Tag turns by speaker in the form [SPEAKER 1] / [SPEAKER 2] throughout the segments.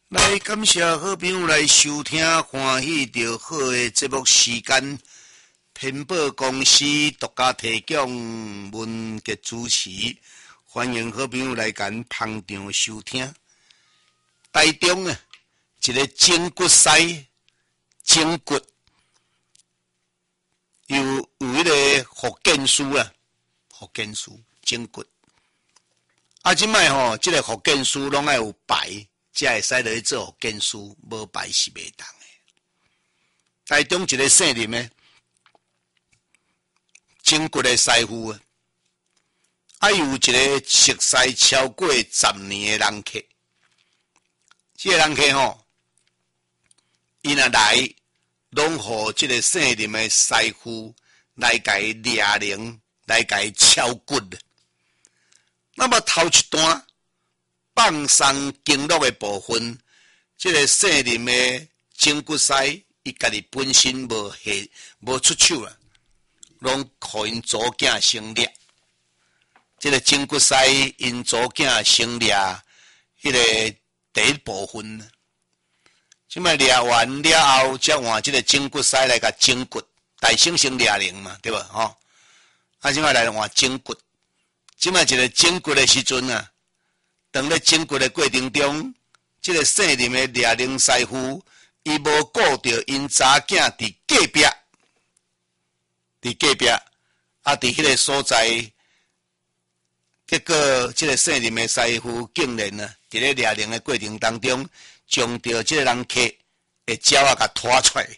[SPEAKER 1] 来感谢好朋友来收听欢喜着好的节目时间，屏保公司独家提供文节主持，欢迎好朋友来赶捧场收听。台中啊，一个整骨师，整骨有迄个福建师啊，福建师整骨。即摆吼，即个福建师拢爱有牌。才会使落去做福建师，无牌是袂当的。台中一个姓林的整骨的师傅啊，有一个熟悉超过10年的人客。这个人客吼，伊若来，拢互这个姓林的师傅来甲伊抓灵，来甲伊敲骨的。那么头一段。放松经络的部分，这个姓林的整骨师，伊家己本身无出手啊，拢互因祖囝先掠。这个整骨师因祖囝先掠，迄个第一部分。即摆掠完了后，才换这个整骨师来甲整骨，大猩猩掠灵嘛，对吧？吼，即摆来换整骨。即摆一个整骨的时阵啊。当咧整骨的过程中，这个姓林的掠灵师傅，伊无顾着因查囝伫隔壁，伫迄个所在，结果这个姓林的师傅竟然啊，伫咧掠灵的过程当中，将着这个人客的脚啊甲拖出来，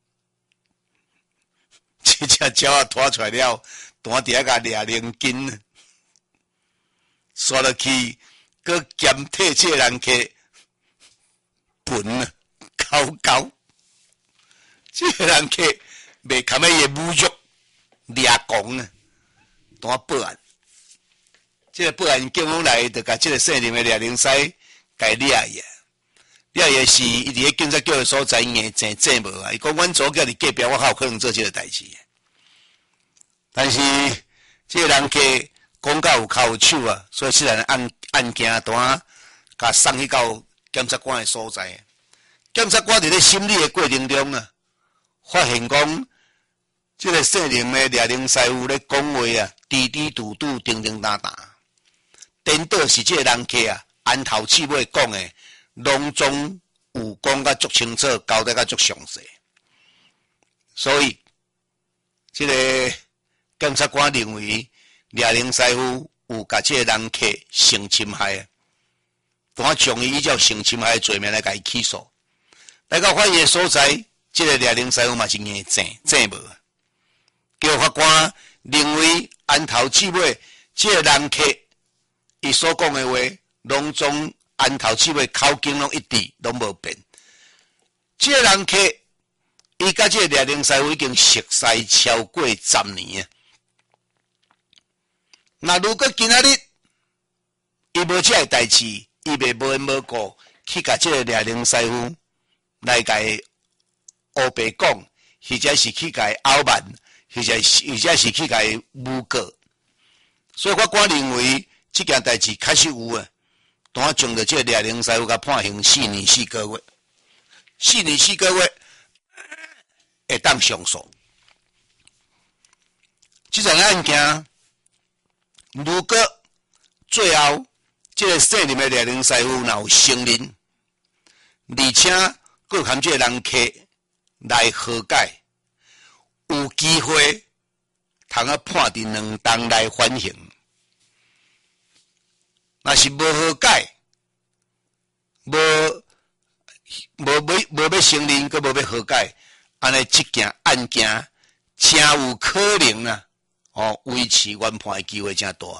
[SPEAKER 1] 这只脚啊拖出来了，弹伫遐甲掠灵筋，刷落去。佮检体这个人客笨啊，高，这个人客袂堪伊的侮辱掠狂啊，当报案。这个报案警方来，就甲这个姓林的掠灵师甲伊掠去。掠去是伊伫咧警察局的所在，硬正无啊。伊讲阮左脚伫隔壁，我还有可能做这个代志。但是这个人客讲到有口有手啊，所以虽然案件单甲送去到检察官的所在，检察官伫咧审理的过程中啊，发现讲，这个姓林的掠灵师傅咧讲话啊，滴滴嘟嘟，叮叮当当，颠倒是这个人客啊，按头起尾讲的，拢总有讲甲足清楚，交代甲足详细，所以，这个检察官认为掠灵师傅。有甲这个人客性侵害，我将伊依照性侵害罪名来甲伊起诉。来到法院所在，这个掠灵师傅嘛是硬正无。叫法官认为按头至尾，这个人客伊所讲的话，拢总按头至尾口径拢一致，拢无变。这个人客伊甲这个掠灵师傅已经熟悉超过10年啊。那如果今仔日伊无这个代志，伊袂无缘无故去甲这个掠灵师傅来甲伊黑白讲，或者是去甲伊傲慢，或者是去甲伊诬告。所以法官认为这件代志确实有啊，当将着这个掠灵师傅甲判刑4年4个月，4年4个月会当上诉。这场案件。如果最后这个姓林的掠灵师傅若有承认，而且佫含这个人客来和解，有机会通啊判伫2档来缓刑。若是无和解，无要承认，佫无要和解，安尼这件案件真有可能啊！维持原判的机会真大。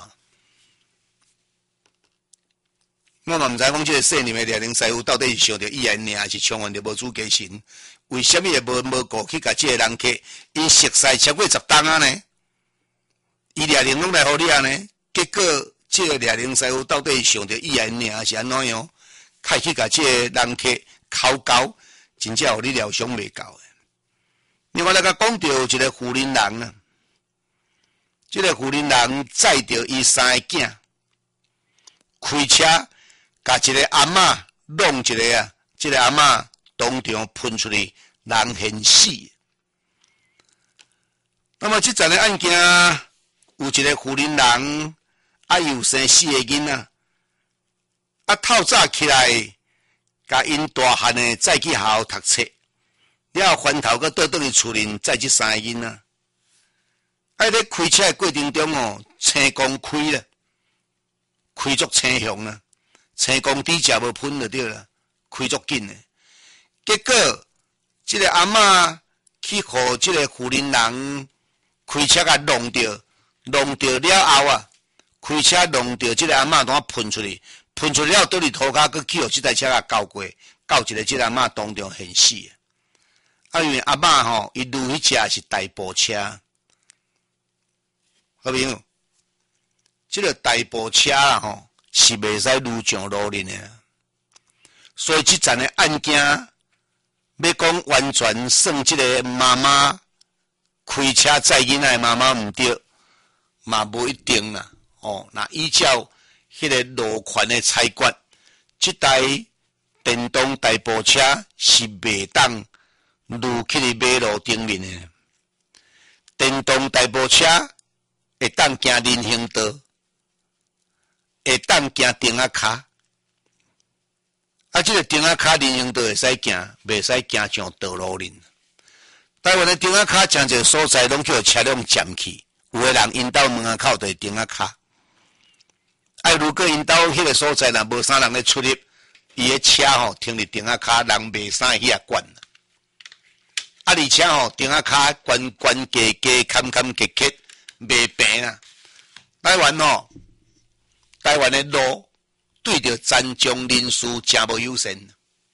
[SPEAKER 1] 我嘛毋知讲这个姓林的掠灵师傅到底是想着意言呢，还是充分着无主家心？为什么会无缘无故去甲这个人客因熟悉超过10档啊呢？伊掠灵拢来互掠呢？结果这个掠灵师傅到底是想着意言呢，还是安怎样？开去甲这个人客口交，真正互你疗伤袂够的。另外来甲讲到一个富人人啊。这个富人人载着伊3个囝，开车甲一个阿嬷弄一个啊， 这个阿嬷当场喷出去，人现死。那么这阵的案件，有一个妇人人，有生4个囡仔，透早起来，甲因大汉的载去学校读册，了翻头搁倒去厝里载这3个囡仔。咧开车的过程中青光开了，开足青红啊，青光底下无喷就对了，开足紧的。结果，这个阿嬷去互这个妇人人开车甲弄着了后开车弄着这个阿嬷当喷出去，喷出去了倒伫涂骹，佮去互这台车甲交过，交一个这个阿嬷当场现死。因为阿嬷伊路迄车是大步车，好朋友，这个大步车是袂使路上路人的，所以这阵的案件要讲完全算这个妈妈开车载囡仔的妈妈唔对，嘛无一定啦。那依照迄个路权的裁决，这台电动大步车是袂当路去马路顶面的。电动大步车会当行人行道，会当行顶仔卡。这个顶仔卡人行道会使行，袂使行上道路人。台湾的顶仔卡真侪所在拢叫车辆占去，有的人因兜门口就是顶仔卡。如果因兜迄个所在若无啥人咧出入，伊的车停伫顶仔卡，人袂啥去管。而且顶仔卡关加坎坎坷坷，袂平啊。台湾的路对着残障人士真无友善。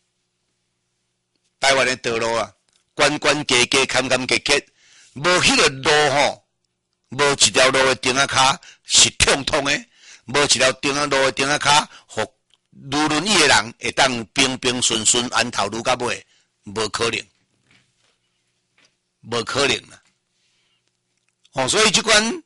[SPEAKER 1] 台湾的道路关加坎坎坷坷，无迄个路无一条路的顶仔卡是通通的，无一条路的顶仔卡，互路轮椅的人会当平平顺顺安头路到尾，无可能。无可能啦！所以这款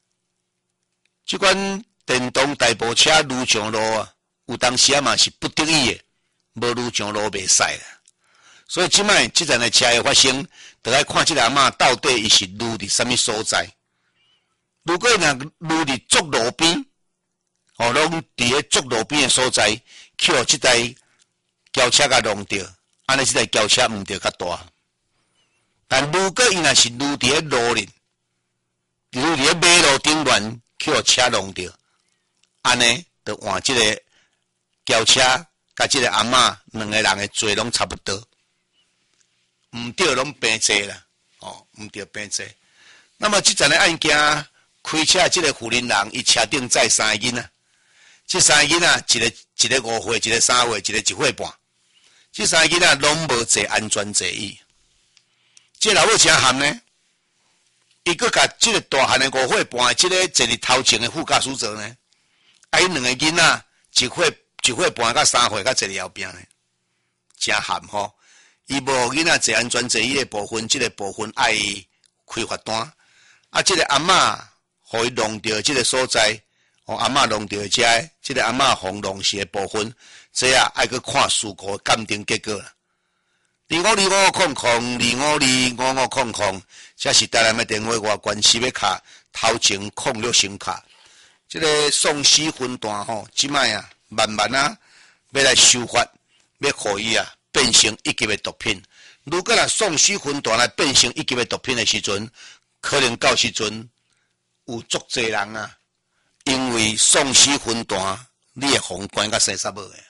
[SPEAKER 1] 电动大步车路上路有当时嘛是不得已的，无路上路袂使啦。所以即摆这阵的车的发生，就要看这个阿嬷到底伊是路伫什么所在。如果若路伫足路边，拢伫咧足路边的所在，去互这台轿车甲弄着，安尼这台轿车毋着较大。但如果伊若是路伫咧路面，路伫咧马路顶端去互车弄着，安尼就换这个轿车甲这个阿嬷两个人的罪拢差不多，毋对拢平济啦，毋对平济。那么这阵的案件，开车这个妇人人，伊车顶载3个囡仔，这3个囡仔一个5岁，一个3岁，一个1岁半，这3个囡仔拢无坐安全座椅。这老母真憨呢，伊佫甲这个大汉的5岁半，这个坐伫头前的副驾驶座呢，伊两个囡仔1岁半甲3岁，甲坐伫后边呢，真憨伊无囡仔坐安全座椅的部分，这个部分爱开罚单。这个阿嬷互伊弄到这个所在，阿嬷弄到这个阿嬷互弄死的部分，这爱去看事故鉴定结果啦。252500252555，这是台南的电话外关系要卡头前06声卡。这个送死分段即摆慢慢要来修法，要互伊变成1级的毒品。如果送死分段来变成1级的毒品的时阵，可能到时阵有足侪人因为送死分段，你会互关甲生杀无的，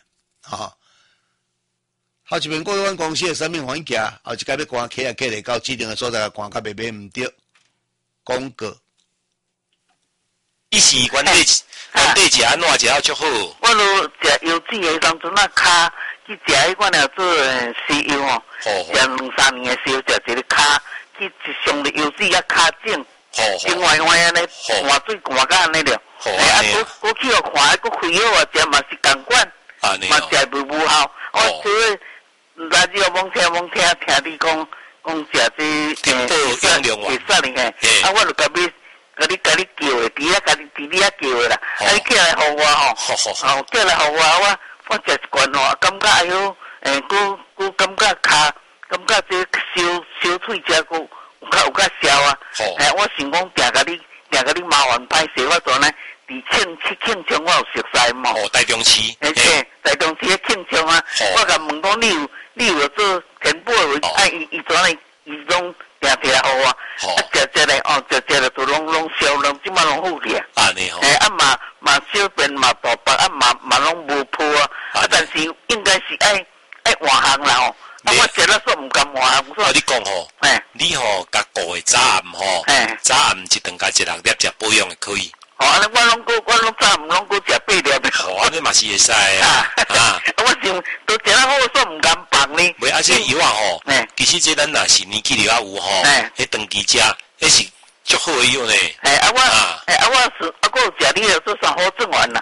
[SPEAKER 1] 后一边过阮公司的生命环境，后一届要关起来到指定的所在，关较袂毋对。广告，
[SPEAKER 2] 伊是原底食安怎食较好？
[SPEAKER 3] 我如食油脂的当阵骹去食迄款叫做西油食2-3年的西油，食一个骹去上了油脂骹整，另外安尼换水换甲安尼了。过去看佫开药食嘛是共款，嘛食无效。我所以来日罔听，听你讲食这
[SPEAKER 2] 听到用量
[SPEAKER 3] 会使呢嘿，我就甲你叫的，家己伫你叫的啦。你起来互我叫来互我食一罐感觉哎呦， 佫感觉骹，感觉这烧喙遮佫有较烧啊。我想讲定甲你麻烦歹势，我做呢伫庆中我有熟悉嘛。
[SPEAKER 2] 台中市。
[SPEAKER 3] 台中市的庆中啊，我甲问讲你有做田埔的，伊怎呢？伊拢定互我，食咧食咧都拢烧，拢即马拢好咧。
[SPEAKER 2] 安尼吼。
[SPEAKER 3] 嘛小便嘛大白嘛拢无破啊，但是应该是爱换行啦吼。我食了煞毋甘换行。
[SPEAKER 2] 我你讲吼，你吼甲顾的早暗吼，早暗一顿甲16粒食保养的可以。
[SPEAKER 3] 安尼我拢早暗拢佫食8粒。
[SPEAKER 2] 安尼嘛是会使啊。
[SPEAKER 3] 我想都食了好煞毋甘放呢。
[SPEAKER 2] 袂而且药啊吼，其实这咱若是年纪了有吼，迄长期食，迄是足好的药呢。
[SPEAKER 3] 我有食你做啥好正丸啦。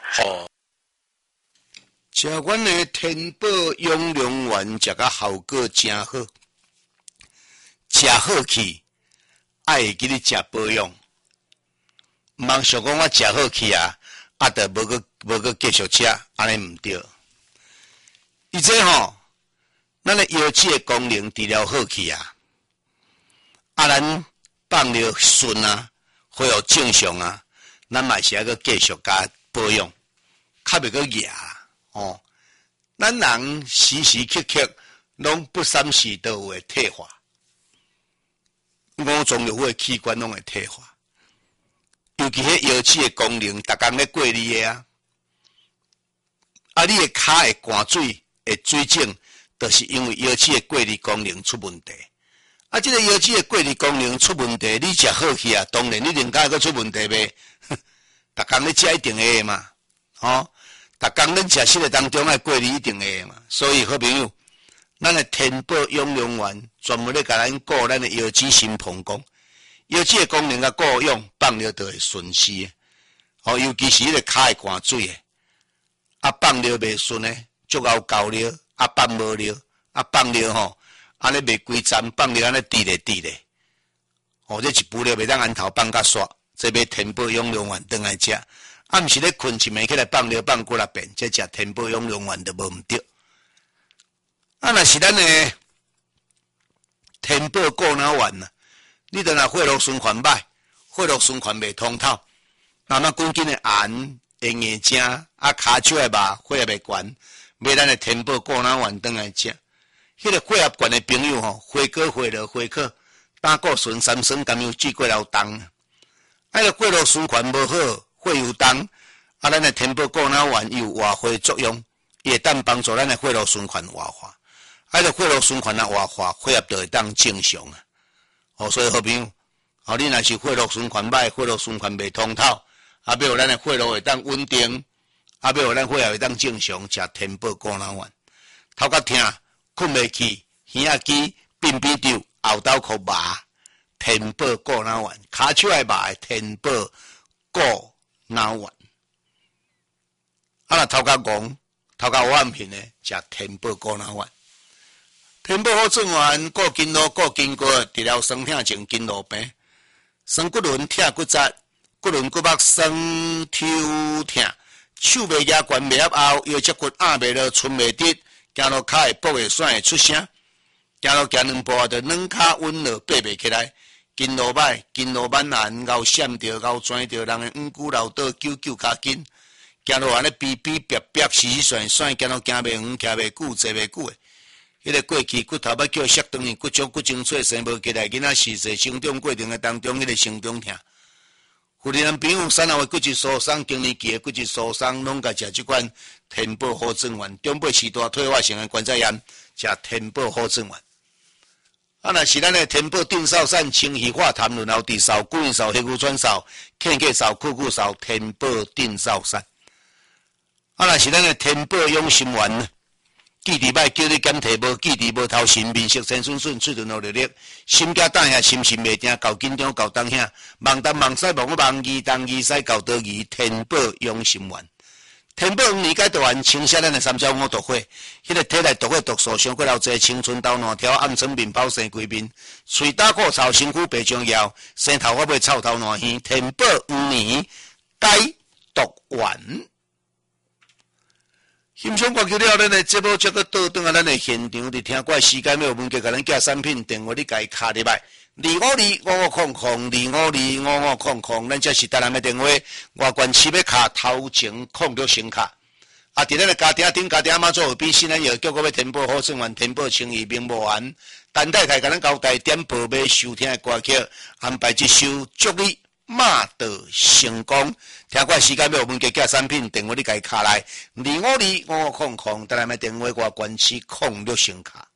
[SPEAKER 1] 食阮的天宝养龙丸，食甲效果真好。食好去，爱记你食保养。毋通想讲我食好去啊，着无个继续食，安尼毋对。伊这吼，咱的腰子的功能治疗好去啊，咱放了顺啊，恢复正常啊，咱嘛是还个继续加保养，较袂个野哦。咱人时时刻刻拢不三时都有会退化，五脏六腑器官拢会退化。尤其迄腰子的功能，逐工咧过你的啊！你的骹会寒水，会水肿，就是因为腰子的过滤功能出问题。这个腰子的过滤功能出问题，你食好去啊，当然你另外个出问题呗。逐工咧食一定会嘛，逐工咱食食的当中爱过滤一定会嘛。所以好朋友，咱的天宝养龙丸专门咧甲咱顾咱的腰子心膀胱。腰子的功能甲顾用放了就会顺势，尤其是迄个骹会寒水的，放了袂顺的，足够高了，放无了，放了吼，安尼袂规站，放了安尼滴咧，这一步了袂当安头放甲煞，这要天宝养龙丸顿来食，毋是咧困一暝起来放了放几啊遍，这食天宝养龙丸就无毋对。若是咱的天宝固脑丸啊。你著若血液循环歹，血液循环袂通透，慢慢赶紧的眼会硬正，骹手会麻，血液袂悬，买咱的天宝固脑丸顿来食。迄个血压悬的朋友吼，花果、花落、花果，胆固醇、三酸甘油酯过流重。个血液循环无好，血又重，咱的天宝固脑丸有活化作用，伊会当帮助咱的血液循环活化。个血液循环活化，血压就会当正常啊。所以好朋友，你若是血液循环歹，血液循环袂通透，要互咱的血液会当稳定，要互咱血液会当正常，食天宝固脑丸。头壳痛，困袂去，耳仔机变变皱，后斗壳麻，天宝固脑丸，骹手会麻的天宝固脑丸。若头壳戆，头壳黑暗片的，食天宝固脑丸。天宝好转丸，顾筋络、顾筋骨，治疗酸痛症、筋络病、酸骨轮、疼骨折、骨轮骨膜酸抽痛、手袂举悬袂合后，腰脊骨压袂落，伸袂直，行路骹会跛会甩会出声，行路行两步就软骹稳落，爬袂起来，筋络歹、筋络满寒、腰闪着、腰转着，人的五骨流倒、揪骹筋，行路安尼逼逼逼逼、死甩甩，行路行袂远、徛袂久、坐袂久的。迄个过去骨头要叫摔断去，骨粗骨精髓生无起来，囡仔时势成长过程的当中，迄个成长痛。妇女人朋友产后的骨质疏松、更年期的骨质疏松，拢甲食即款天宝好转丸。中辈时代退化性的关节炎，食天宝好转丸。若是咱的天宝定少散、清虚化痰、润喉治嗽、骨运嗽、黑骨喘嗽、气气嗽、酷酷嗽，天宝定少散。若是咱的天宝养心丸呢？记伫歹叫你检体无，记伫无头神面色青顺顺，嘴唇落绿绿，心惊胆遐，心神袂定，够紧张，够当遐，忙东忙西，忙易东易西，够多疑，天宝养心丸。天宝黄解毒丸清洗咱的三焦五毒火，迄个体内毒火毒素伤过了侪，青春痘烂条，暗沉面泡生规面，喙打过臭，身躯白中腰，生头发尾臭头烂耳，天宝黄解毒丸。 欣赏歌曲了，咱的节目这个倒转啊，咱的现场伫听过时间要文给甲咱寄产品电话，你家卡入来2525500，2525500，咱这是台南的电话，外关市要卡头前控六声卡。啊！伫咱的家庭顶家庭妈做后边，新人药叫我要填报好生完，填报清义名无完。陈太太甲咱交代点报要收听的歌曲，安排一首祝你马到成功。听过时间要我们给寄产品电话，你家卡来2525500，台南的电话外关市控六声卡。